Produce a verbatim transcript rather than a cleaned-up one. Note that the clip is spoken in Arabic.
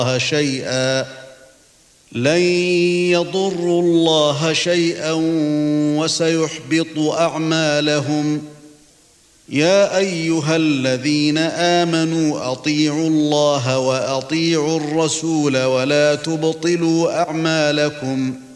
شيئا لن يضروا الله شيئا وسيحبط أعمالهم. يا أيها الذين آمنوا أطيعوا الله وأطيعوا الرسول ولا تبطلوا أعمالكم